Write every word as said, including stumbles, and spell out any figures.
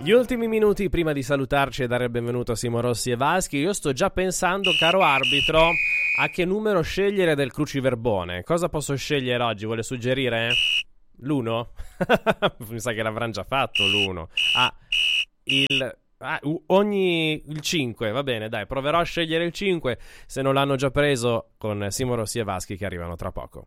Gli ultimi minuti prima di salutarci e dare il benvenuto a Simo Rossi e Vaschi, io sto già pensando, caro arbitro, a che numero scegliere del cruciverbone. Cosa posso scegliere oggi? Vuole suggerire? L'uno? Mi sa che l'avranno già fatto l'uno. Ah, il... Ah, ogni... il cinque, va bene, dai, proverò a scegliere il cinque, se non l'hanno già preso, con Simo Rossi e Vaschi che arrivano tra poco.